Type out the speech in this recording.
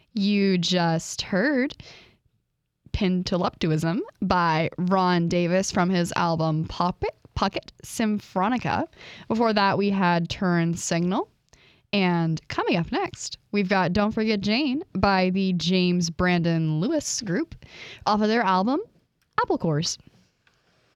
You just heard Penteleptuism by Ron Davis from his album Pocket Symphonica. Before that, we had Turn Signal. And coming up next, we've got Don't Forget Jane by the James Brandon Lewis Group off of their album Apple Cores.